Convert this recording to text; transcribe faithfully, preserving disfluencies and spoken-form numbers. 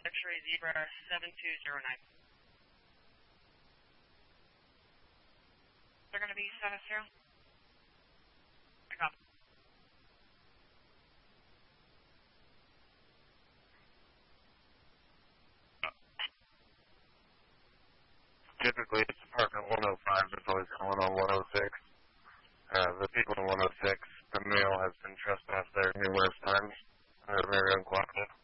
X-ray Zebra seven two zero nine. They're going to be seven zero. I got it. Typically, it's apartment one oh five that's always calling on one oh six. Uh, the people in one oh six, the male has been trespassed there numerous times. They're very uncooperative.